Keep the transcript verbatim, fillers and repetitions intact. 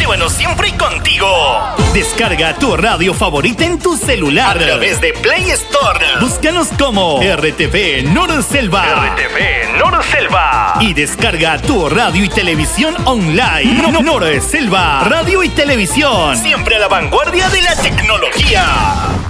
bueno siempre contigo. Descarga tu radio favorita en tu celular a través de Play Store. Búscanos como R T V Norselva. R T V Norselva. Y descarga tu radio y televisión online. No, no, Norselva, radio y televisión. Siempre a la vanguardia de la tecnología.